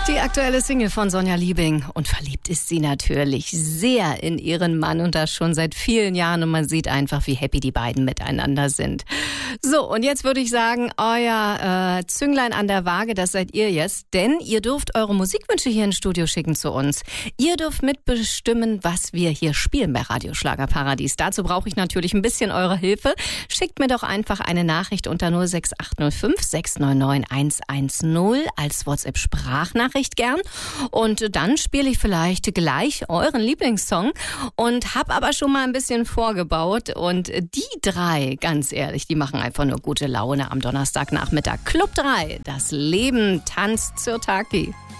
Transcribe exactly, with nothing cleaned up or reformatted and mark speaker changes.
Speaker 1: Die aktuelle Single von Sonja Liebing. Und verliebt ist sie natürlich sehr in ihren Mann und das schon seit vielen Jahren. Und man sieht einfach, wie happy die beiden miteinander sind. So, und jetzt würde ich sagen, euer äh, Zünglein an der Waage, das seid ihr jetzt. Denn ihr dürft eure Musikwünsche hier ins Studio schicken zu uns. Ihr dürft mitbestimmen, was wir hier spielen bei Radio Schlagerparadies. Dazu brauche ich natürlich ein bisschen eure Hilfe. Schickt mir doch einfach eine Nachricht unter null sechs acht null fünf sechs neun neun eins eins null als WhatsApp-Sprachnachricht gern. Und dann spiele ich vielleicht gleich euren Lieblingssong und habe aber schon mal ein bisschen vorgebaut. Und die drei, ganz ehrlich, die machen einfach nur gute Laune am Donnerstagnachmittag. Club drei, das Leben tanzt zur Taki.